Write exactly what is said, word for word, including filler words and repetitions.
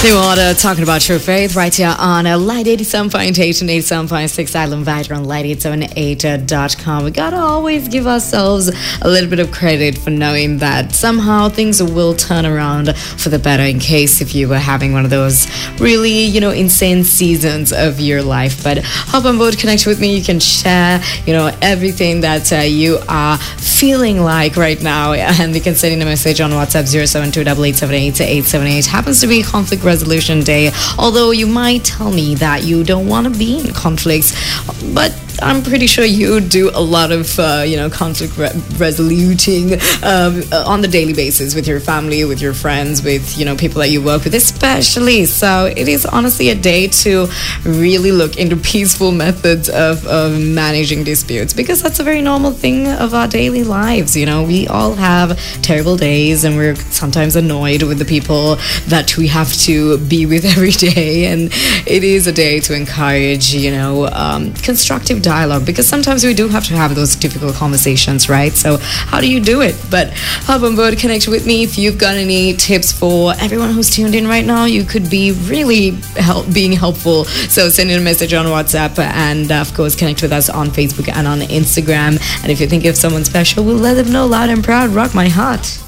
New Order talking about True Faith right here on uh, Light eighty-seven point eight and eighty-seven point six Island Vider on light eight seven eight dot com. We gotta always give ourselves a little bit of credit for knowing that somehow things will turn around for the better in case if you were having one of those really, you know, insane seasons of your life. But hop on board, connect with me. You can share, you know, everything that uh, you are feeling like right now. And you can send in a message on WhatsApp zero seven two eight eight seven eight eight seven eight. Happens to be conflict resolution day, although you might tell me that you don't want to be in conflicts, but I'm pretty sure you do a lot of, uh, you know, conflict re- resoluting um, uh, on the daily basis with your family, with your friends, with, you know, people that you work with, especially. So it is honestly a day to really look into peaceful methods of, of managing disputes, because that's a very normal thing of our daily lives. You know, we all have terrible days and we're sometimes annoyed with the people that we have to be with every day. And it is a day to encourage, you know, um, constructive dialogue, because sometimes we do have to have those difficult conversations, right? So how do you do it? But hop on board, connect with me. If you've got any tips for everyone who's tuned in right now, you could be really help, being helpful. So send in a message on WhatsApp and, uh, of course, connect with us on Facebook and on Instagram. And if you think of someone special, we'll let them know loud and proud. Rock my heart.